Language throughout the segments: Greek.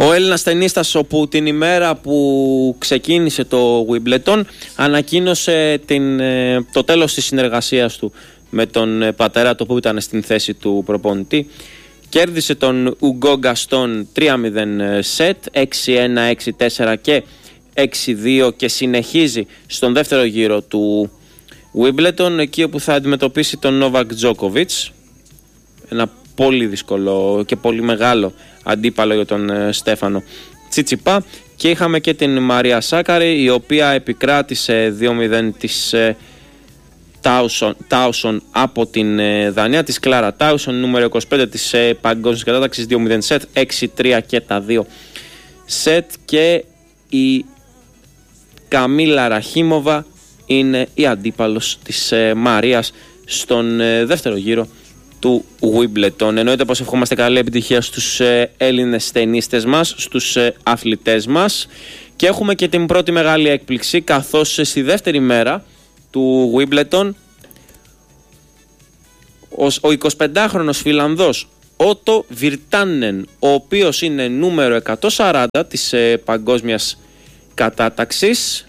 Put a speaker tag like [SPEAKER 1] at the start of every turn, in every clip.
[SPEAKER 1] Ο Έλληνας τενίστας, όπου την ημέρα που ξεκίνησε το Wimbledon ανακοίνωσε το τέλος της συνεργασίας του με τον πατέρα του, που ήταν στην θέση του προπονητή. Κέρδισε τον Ουγκό Γκαστόν 3-0 σετ, 6-1, 6-4 και 6-2 και συνεχίζει στον δεύτερο γύρο του Wimbledon, εκεί όπου θα αντιμετωπίσει τον Νόβακ Τζόκοβιτς, ένα πολύ δύσκολο και πολύ μεγάλο αντίπαλο για τον Στέφανο Τσιτσιπά. Και είχαμε και την Μαρία Σάκαρη, η οποία επικράτησε 2-0 της Τάουσον από την Δανία, της Κλάρα Τάουσον, νούμερο 25 της παγκόσμιας κατάταξης, 2-0 σετ, 6-3 και τα 2 σετ. Και η Καμίλα Ραχίμοβα είναι η αντίπαλος της Μαρίας στον δεύτερο γύρο του Wimbledon. Εννοείται πως ευχόμαστε καλή επιτυχία στους Έλληνες τενίστες μας, στους αθλητές μας. Και έχουμε και την πρώτη μεγάλη έκπληξη, καθώς στη δεύτερη μέρα του Wimbledon ο 25χρονος Φιλανδός Ότο Βιρτάνεν, ο οποίος είναι νούμερο 140 της παγκόσμιας κατάταξης,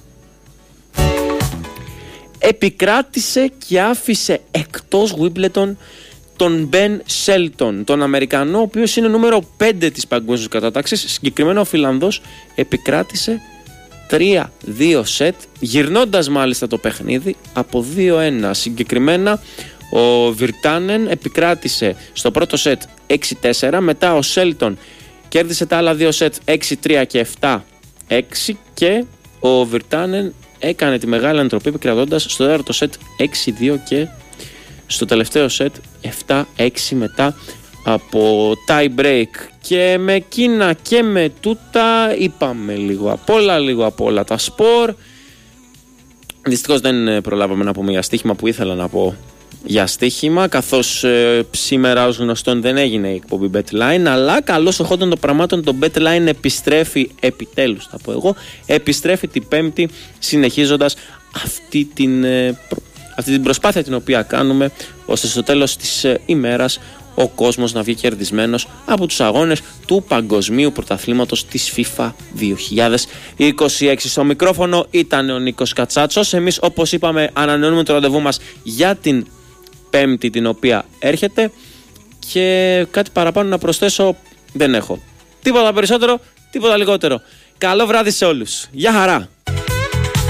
[SPEAKER 1] επικράτησε και άφησε εκτός Wimbledon τον Μπεν Σέλτον, τον Αμερικανό, ο οποίος είναι νούμερο 5 της παγκόσμιας κατάταξης. Συγκεκριμένα ο Φιλανδός επικράτησε 3-2 σετ, γυρνώντας μάλιστα το παιχνίδι από 2-1. Συγκεκριμένα ο Βιρτάνεν επικράτησε στο πρώτο σετ 6-4, μετά ο Σέλτον κέρδισε τα άλλα 2 σετ 6-3 και 7-6 και ο Βιρτάνεν έκανε τη μεγάλη ανατροπή επικρατώντας στο τέταρτο σετ 6-2 και στο τελευταίο σετ 7-6 μετά από tie break. Και με εκείνα και με τούτα είπαμε λίγο απ' όλα τα σπορ. Δυστυχώς δεν προλάβαμε να πούμε για στοίχημα που ήθελα να πω για στοίχημα, καθώς σήμερα ως γνωστόν δεν έγινε η εκπομπή BetLine, αλλά καλώς εχόντων των πραγμάτων το BetLine επιστρέφει επιτέλους, θα πω εγώ, επιστρέφει την Πέμπτη, συνεχίζοντας αυτή την προσπάθεια την οποία κάνουμε, ώστε στο τέλος της ημέρας ο κόσμος να βγει κερδισμένος από τους αγώνες του Παγκοσμίου Πρωταθλήματος της FIFA 2026. Στο μικρόφωνο ήταν ο Νίκος Κατσάτσος. Εμείς, όπως είπαμε, ανανεώνουμε το ραντεβού μας για την Πέμπτη την οποία έρχεται, και κάτι παραπάνω να προσθέσω δεν έχω. Τίποτα περισσότερο, τίποτα λιγότερο. Καλό βράδυ σε όλους. Γεια χαρά!